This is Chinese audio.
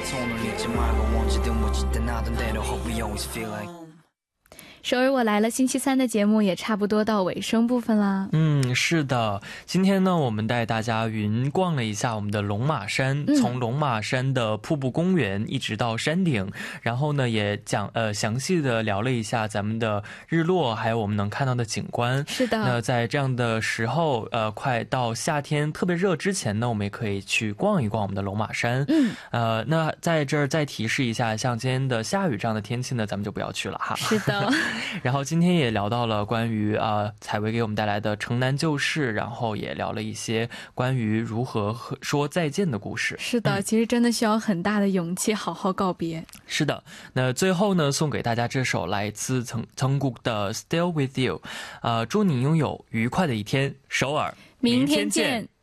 首尔我来了星期三的节目也差不多到尾声部分啦。 是的，今天呢我们带大家云逛了一下我们的龙马山，从龙马山的瀑布公园一直到山顶，然后呢也详细的聊了一下咱们的日落还有我们能看到的景观。 是的， 那在这样的时候快到夏天特别热之前呢，我们也可以去逛一逛我们的龙马山。那在这儿再提示一下，像今天的下雨这样的天气呢，咱们就不要去了哈。 是的然后今天也聊到了关于采薇给我们带来的城南旧事，然后也聊了一些关于如何说再见的故事。 是的，其实真的需要很大的勇气好好告别。 是的，那最后呢送给大家这首来自曾谷的 Still With You， 祝你拥有愉快的一天，首尔， 明天见。